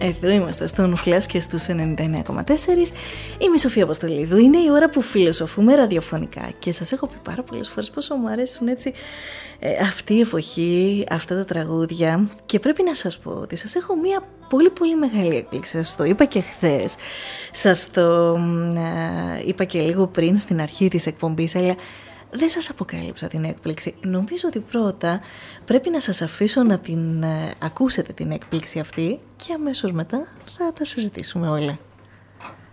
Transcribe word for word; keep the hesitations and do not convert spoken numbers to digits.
Εδώ είμαστε στον Flash και στους ενενήντα εννέα κόμμα τέσσερα. Είμαι η Σοφία Αποστολίδου. Είναι η ώρα που φιλοσοφούμε ραδιοφωνικά και σας έχω πει πάρα πολλές φορές πόσο μου αρέσουν έτσι ε, αυτή η εποχή, αυτά τα τραγούδια, και πρέπει να σας πω ότι σας έχω μία πολύ πολύ μεγάλη έκπληξη. Σας το είπα και χθες, σας το ε, είπα και λίγο πριν στην αρχή της εκπομπής, αλλά δεν σας αποκάλυψα την έκπληξη. Νομίζω ότι πρώτα πρέπει να σας αφήσω να την ε, ακούσετε την έκπληξη αυτή και αμέσως μετά θα τα συζητήσουμε όλα.